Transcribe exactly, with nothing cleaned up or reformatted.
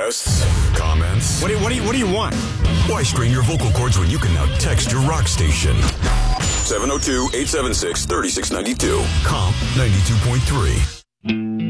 Requests? Comments? What do, you, what, do you, what do you want? Why strain your vocal cords when you can now text your rock station? seven oh two, eight seven six, three six nine two. Comp ninety-two point three.